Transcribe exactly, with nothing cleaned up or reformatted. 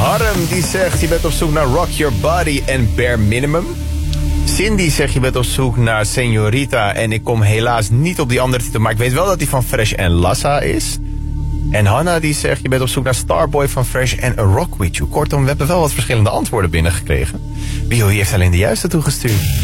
Harm die zegt je bent op zoek naar Rock Your Body en Bare Minimum. Cindy zegt je bent op zoek naar Señorita en ik kom helaas niet op die andere titel, maar ik weet wel dat die van Fresh en Lassa is. En Hanna die zegt je bent op zoek naar Starboy van Fresh en A Rock With You. Kortom, we hebben wel wat verschillende antwoorden binnengekregen. Bio heeft alleen de juiste toegestuurd.